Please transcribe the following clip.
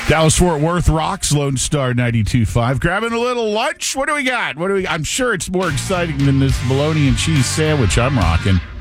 Dallas-Fort Worth rocks, Lone Star 92.5. Grabbing a little lunch. What do we got? I'm sure it's more exciting than this bologna and cheese sandwich I'm rocking.